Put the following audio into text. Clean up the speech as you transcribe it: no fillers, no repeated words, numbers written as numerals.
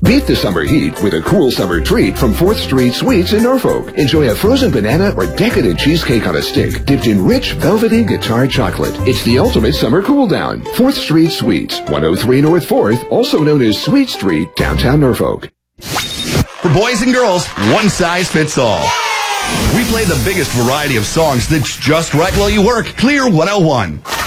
Beat the summer heat with a cool summer treat from 4th Street Sweets in Norfolk. Enjoy a frozen banana or decadent cheesecake on a stick dipped in rich, velvety guitar chocolate. It's the ultimate summer cool down. 4th Street Sweets, 103 North 4th, also known as Sweet Street, downtown Norfolk. For boys and girls, one size fits all. We play the biggest variety of songs that's just right while you work. Clear 101.